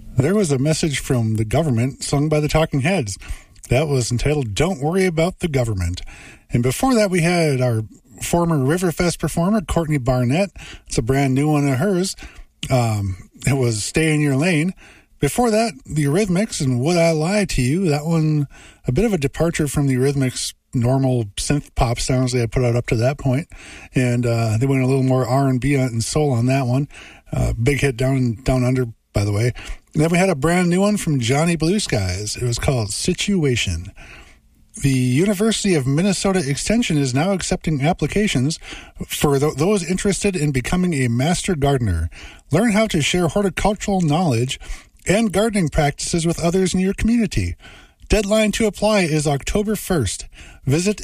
There was a message from the government sung by the Talking Heads. That was entitled Don't Worry About the Government. And before that, we had our former Riverfest performer, Courtney Barnett. It's a brand new one of hers. It was Stay in Your Lane. Before that, the Eurythmics and Would I Lie to You. That one, a bit of a departure from the Eurythmics' normal synth pop sounds they had put out up to that point. And they went a little more R&B and soul on that one. Big hit down under, by the way. And then we had a brand new one from Johnny Blue Skies. It was called Situation. The University of Minnesota Extension is now accepting applications for those interested in becoming a master gardener. Learn how to share horticultural knowledge and gardening practices with others in your community. Deadline to apply is October 1st. Visit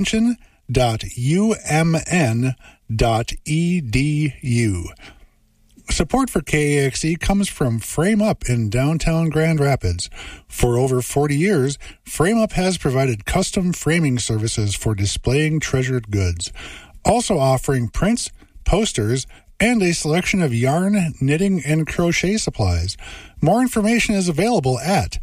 extension.umn.edu. Support for KAXE comes from Frame Up in downtown Grand Rapids. For over 40 years, Frame Up has provided custom framing services for displaying treasured goods, also offering prints, posters, and a selection of yarn, knitting, and crochet supplies. More information is available at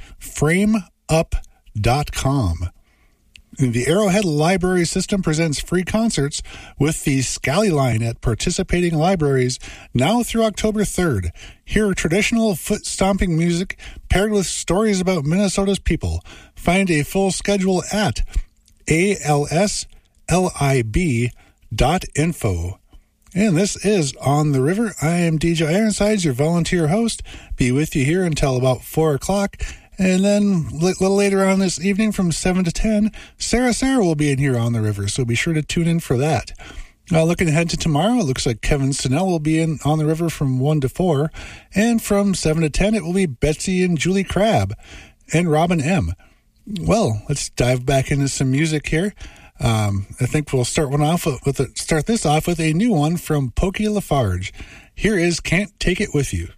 frameup.com. The Arrowhead Library System presents free concerts with the Scally Line at participating libraries now through October 3rd. Hear traditional foot-stomping music paired with stories about Minnesota's people. Find a full schedule at alslib.info. And this is On the River. I am DJ Ironsides, your volunteer host. Be with you here until about 4 o'clock. And then a little later on this evening from 7 to 10, Sarah will be in here on the river, so be sure to tune in for that. Looking ahead to tomorrow, it looks like Kevin Snell will be in on the river from 1 to 4, and from 7 to 10, it will be Betsy and Julie Crabb and Robin M. Well, let's dive back into some music here. I think we'll start this off with a new one from Pokey Lafarge. Here is Can't Take It With You.